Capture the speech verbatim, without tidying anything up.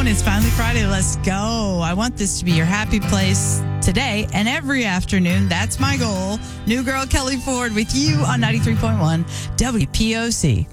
phone. It's finally Friday. Let's go. I want this to be your happy place today and every afternoon. That's my goal. New girl Kelly Ford with you on ninety-three point one W P O C.